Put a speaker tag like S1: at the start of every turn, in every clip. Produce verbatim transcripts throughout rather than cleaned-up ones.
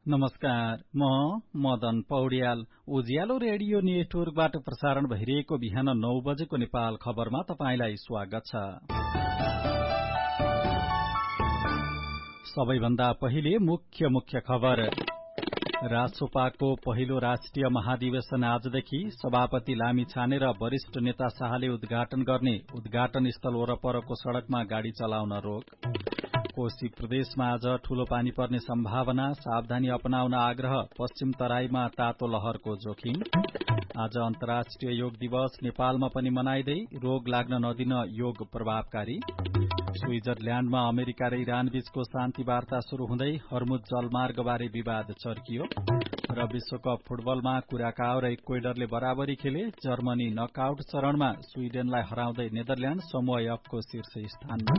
S1: नमस्कार, म मदन पौड्याल। उज्यालो रेडियो नेटवर्कबाट प्रसारण भइरहेको बिहान नौ बजेको नेपाल खबरमा तपाईंलाई स्वागत छ। सबैभन्दा पहिले मुख्य मुख्य खबर। रासोपाको पहिलो राष्ट्रिय महाधिवेशन आजदेखि सभापति लामिछाने र वरिष्ठ नेता शाहले उद्घाटन गर्ने। उद्घाटन स्थल वरपरको सड़कमा गाड़ी चलाउन रोक। कोशी प्रदेशमा आज ठूलो पानी पर्ने सम्भावना, सावधानी अपनाउन आग्रह। पश्चिम तराईमा तातो लहरको जोखिम। आज अन्तर्राष्ट्रिय योग दिवस नेपालमा पनि मनाइदै, रोग लाग्न नदिन योग प्रभावकारी। स्विजरल्याण्डमा अमेरिका र इरान बीचको शान्ति वार्ता शुरू हुँदै हर्मुज जलमार्गबारे विवाद चर्कियो। र विश्वकप फुटबलमा कुराकाओ र इक्वेडरले बराबरी खेले। जर्मनी नकआउट चरणमा स्वीडेनलाई हराउँदै नेदरल्याण्ड समूह एफको शीर्ष स्थानमा।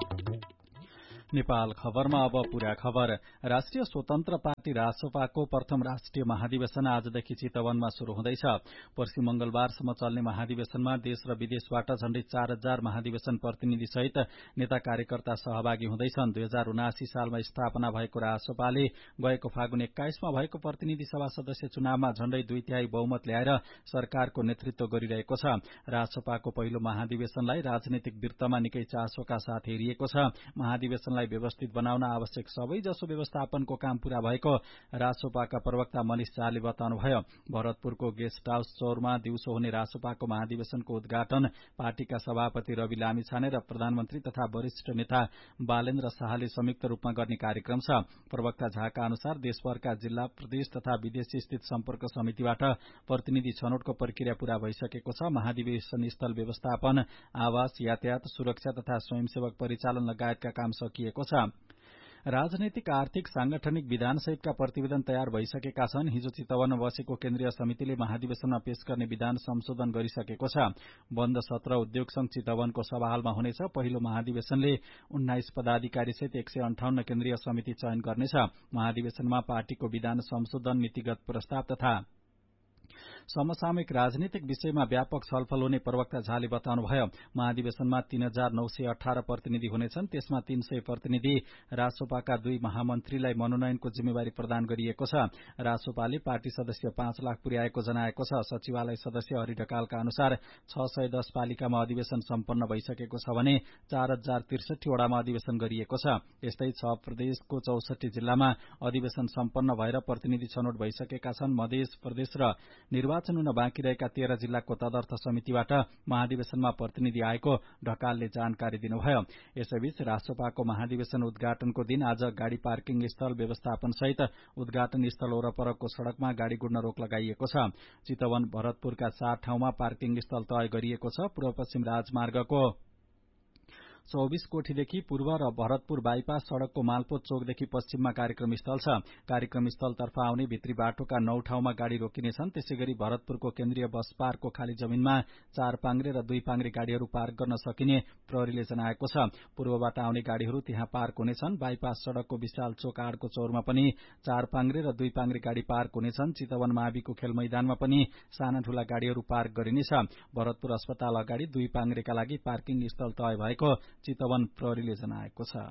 S1: नेपाल खबरमा अब पूरा खबर। राष्ट्रिय स्वतन्त्र पार्टी रासोपाको प्रथम राष्ट्रिय महाधिवेशन आजदेखि चितवनमा शुरू हुँदैछ। पर्सि मंगलबारसम्म चल्ने महाधिवेशनमा देश र विदेशबाट झण्डै चार हजार महाधिवेशन प्रतिनिधि सहित नेता कार्यकर्ता सहभागी हुँदैछन्। दुई हजार उनासी सालमा स्थापना भएको रासोपाले गएको फागुन एक्काइसमा भएको प्रतिनिधि सभा सदस्य चुनावमा झण्डै दुई तिहाई बहुमत ल्याएर सरकारको नेतृत्व गरिरहेको छ। रासोपाको पहिलो महाधिवेशनलाई राजनैतिक वृत्तमा निकै चासोका साथ हेरिएको छ। महाधिवेशनलाई व्यवस्थित बनाउन आवश्यक सबै जसो व्यवस्थापनको काम पूरा भएको रासोपाका प्रवक्ता मनिष शाहले बताउनुभयो। भरतपुरको गेस्ट हाउस चौरमा दिउँसो हुने रासोपाको महाधिवेशनको उद्घाटन पार्टीका सभापति रवि लामिछाने र प्रधानमन्त्री तथा वरिष्ठ नेता बालेन्द्र शाहले संयुक्त रूपमा गर्ने कार्यक्रम छ। प्रवक्ता झाका अनुसार देशभरका जिल्ला, प्रदेश तथा विदेशी स्थित सम्पर्क समितिबाट प्रतिनिधि छनौटको प्रक्रिया पूरा भइसकेको छ। महाधिवेशन स्थल व्यवस्थापन, आवास, यातायात, सुरक्षा तथा स्वयंसेवक परिचालन लगायतका काम सकिएको छ। राजनैतिक, आर्थिक, सांगठनिक, विधान सहितका प्रतिवेदन तयार भइसकेका छन्। हिजो चितवनमा बसेको केन्द्रीय समितिले महाधिवेशनमा पेश गर्ने विधान संशोधन गरिसकेको छ। बन्द सत्र उद्योग संघ चितवनको सभाहालमा हुनेछ। पहिलो महाधिवेशनले उन्नाइस पदाधिकारी सहित एक सय अन्ठाउन्न केन्द्रीय समिति चयन गर्नेछ। महाधिवेशनमा पार्टीको विधान संशोधन, नीतिगत प्रस्ताव तथा समसामयिक राजनीतिक विषयमा व्यापक छलफल हुने प्रवक्ता झाले बताउनुभयो। महाधिवेशनमा तीन हजार नौ सय अठार प्रतिनिधि हुनेछन्। त्यसमा तीन सय प्रतिनिधि रासोपाका दुई महामन्त्रीलाई मनोनयनको जिम्मेवारी प्रदान गरिएको छ। रासोपाले पार्टी सदस्य पाँच लाख पुर्याएको जनाएको छ। सचिवालय सदस्य हरि ढकालका अनुसार छ सय दस पालिकामा अधिवेशन सम्पन्न भइसकेको छ भने चार हजार त्रिसठी वडामा अधिवेशन गरिएको छ। यस्तै छ प्रदेशको चौसठी जिल्लामा अधिवेशन सम्पन्न भएर प्रतिनिधि छनौट भइसकेका छन्। मध्य प्रदेश र निर्वाचन हुन बाँकी रहेका तेह्र जिल्लाको तदर्थ समितिबाट महाधिवेशनमा प्रतिनिधि आएको ढकालले जानकारी दिनुभयो। यसैबीच रासोपाको महाधिवेशन उद्घाटनको दिन आज गाड़ी पार्किङ स्थल व्यवस्थापन सहित उद्घाटन स्थल वरपरको सड़कमा गाड़ी गुड्न रोक लगाइएको छ। चितवन, भरतपुरका चार ठाउँमा पार्किङ स्थल तय गरिएको छ। पूर्व पश्चिम राजमार्गको चौबीस कोठीदेखि पूर्व र भरतपुर बाइपास सड़कको मालपोत चोकदेखि पश्चिममा कार्यक्रम स्थल छ। कार्यक्रम स्थलतर्फ आउने भित्री बाटोका नौ ठाउँमा गाड़ी रोकिनेछन्। त्यसैगरी भरतपुरको केन्द्रीय बस पार्कको खाली जमीनमा चार पाङ्ग्रे र दुई पाङ्ग्रे गाड़ीहरू पार्क गर्न सकिने प्रहरीले जनाएको छ। पूर्वबाट आउने गाड़ीहरू त्यहाँ पार्क हुनेछन्। बाइपास सड़कको विशाल चोक आड़को चौरमा पनि चार पाङ्ग्रे र दुई पाङ्ग्रे गाड़ी पार्क हुनेछन्। चितवन माविको खेल मैदानमा पनि साना ठूला गाड़ीहरू पार्क गरिनेछ। भरतपुर अस्पताल अगाडि दुई पाङ्ग्रेका लागि पार्किङ स्थल तय भएको चितवन प्रहरीले जनाएको छ।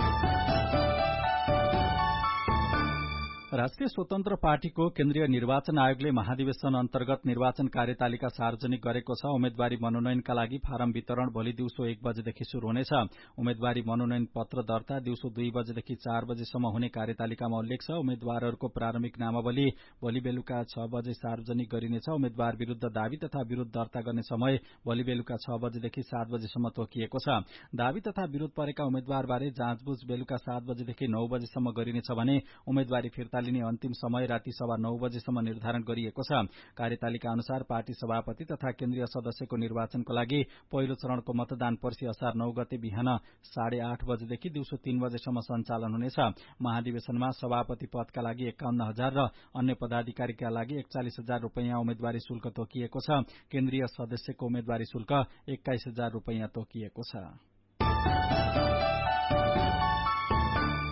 S1: राष्ट्रिय स्वतन्त्र पार्टीको केन्द्रीय निर्वाचन आयोगले महाधिवेशन अन्तर्गत निर्वाचन कार्यतालिका सार्वजनिक गरेको छ। उम्मेद्वारी मनोनयनका लागि फारम वितरण भोलि दिउँसो एक बजेदेखि शुरू हुनेछ। उम्मेद्वारी मनोनयन पत्र दर्ता दिउँसो दुई बजेदेखि चार बजेसम्म हुने कार्यतालिकामा उल्लेख छ। उम्मेद्वारहरूको प्रारम्भिक नामावली भोलि बेलुका छ बजे सार्वजनिक गरिनेछ। उम्मेद्वार विरूद्ध दावी तथा विरोध दर्ता गर्ने समय भोलि बेलुका छ बजेदेखि सात बजेसम्म तोकिएको छ। दावी तथा विरोध परेका उम्मेद्वारबारे जाँचबुझ बेलुका सात बजेदेखि नौ बजेसम्म गरिनेछ भने उम्मेद्वारी फिर्ता लिने अन्तिम समय राति सवा नौ बजेसम्म निर्धारण गरिएको छ। कार्यतालिका अनुसार पार्टी सभापति तथा केन्द्रीय सदस्यको निर्वाचनको लागि पहिलो चरणको मतदान पर्सि असार नौ गते बिहान साढे आठ बजेदेखि दिउँसो तीन बजेसम्म सञ्चालन हुनेछ। महाधिवेशनमा सभापति पदका लागि एकाउन्न हजार र अन्य पदाधिकारीका लागि एकचालिस हजार रूपियाँ उम्मेद्वारी शुल्क तोकिएको छ। केन्द्रीय सदस्यको उम्मेद्वारी शुल्क एक्काइस हजार रूपियाँ तोकिएको छ।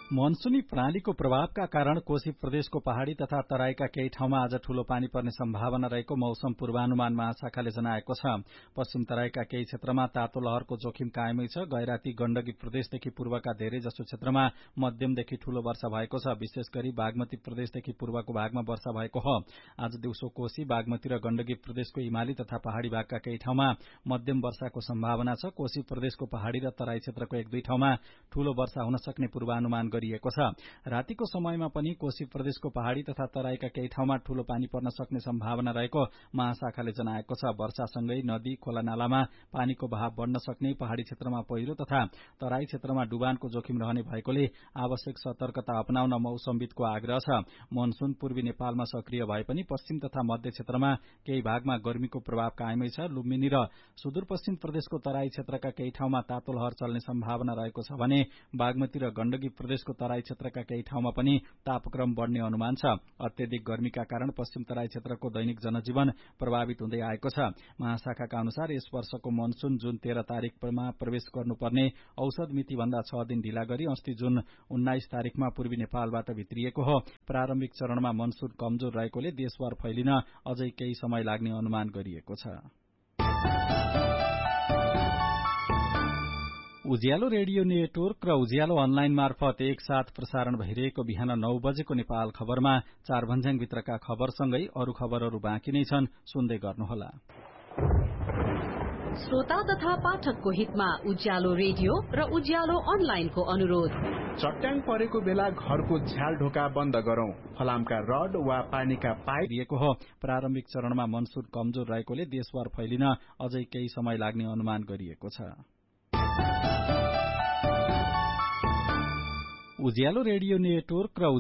S1: मनसूनी प्रणालीको प्रभावका कारण कोशी प्रदेशको पहाड़ी तथा तराईका केही ठाउँमा आज ठूलो पानी पर्ने सम्भावना रहेको मौसम पूर्वानुमान महाशाखाले जनाएको छ। पश्चिम तराईका केही क्षेत्रमा तातो लहरको जोखिम कायमै छ। गैराती गण्डकी प्रदेशदेखि पूर्वका धेरै जसो क्षेत्रमा मध्यमदेखि ठूलो वर्षा भएको छ। विशेष गरी बागमती प्रदेशदेखि पूर्वको भागमा वर्षा भएको हो। आज दिउँसो कोशी, बागमती र गण्डकी प्रदेशको हिमाली तथा पहाड़ी भागका केही ठाउँमा मध्यम वर्षाको सम्भावना छ। कोशी प्रदेशको पहाड़ी र तराई क्षेत्रको एक दुई ठाउँमा ठूलो वर्षा हुन सक्ने पूर्वानुमान गरिएको छ। रातिको समयमा पनि कोशी प्रदेशको पहाड़ी तथा तराईका केही ठाउँमा ठूलो पानी पर्न सक्ने सम्भावना रहेको महाशाखाले जनाएको छ। वर्षासँगै नदी, खोलानालामा पानीको बहाव बढ्न सक्ने, पहाड़ी क्षेत्रमा पहिरो तथा तराई क्षेत्रमा डुबानको जोखिम रहने भएकोले आवश्यक सतर्कता अपनाउन मौसमविदको आग्रह छ। मनसून पूर्वी नेपालमा सक्रिय भए पनि पश्चिम तथा मध्य क्षेत्रमा केही भागमा गर्मीको प्रभाव कायमै छ। लुम्बिनी र सुदूरपश्चिम प्रदेशको तराई क्षेत्रका केही ठाउँमा तातो लहर चल्ने सम्भावना रहेको छ भने बागमती र गण्डकी प्रदेशको तराई क्षेत्रका केही ठाउँमा पनि तापक्रम बढ्ने अनुमान छ। अत्यधिक गर्मीका कारण पश्चिम तराई क्षेत्रको दैनिक जनजीवन प्रभावित हुँदै आएको छ। महाशाखाका अनुसार यस वर्षको मनसून जुन तेह्र तारिकमा प्रवेश गर्नुपर्ने औसत मिति भन्दा छ दिन ढिला गरी अस्ति जुन उन्नाइस तारिकमा पूर्वी नेपालबाट भित्रिएको हो। प्रारम्भिक चरणमा मनसून कमजोर रहेकोले देशभर फैलिन अझै केही समय लाग्ने अनुमान गरिएको छ। उज्यालो रेडियो नेटवर्क र उज्यालो अनलाइन मार्फत एकसाथ प्रसारण भइरहेको बिहान नौ बजेको नेपाल खबरमा चार भन्ज्याङभित्रका खबरसँगै अरू खबरहरू बाँकी नै छन्, सुन्दै गर्नुहोला।
S2: श्रोता तथा पाठकको हितमा उज्यालो रेडियो र उज्यालो अनलाइनको अनुरोध।
S3: चट्याङ परेको बेला घरको झ्याल ढोका बन्द गरौं। फलामका रड वा पानीका पाइप
S1: दिएको हो। प्रारम्भिक चरणमा मनसून कमजोर रहेकोले देशभर फैलिन अझै केही समय लाग्ने अनुमान गरिएको छ। उज्यालो रेडियो नेटवर्क र